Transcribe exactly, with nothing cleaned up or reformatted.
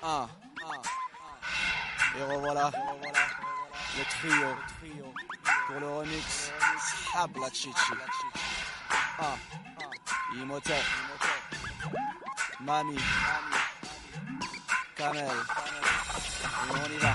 un. Et revoilà le trio pour le remix Habla Chichi. un. Imhotep, Mami, Kamel. Et on y va.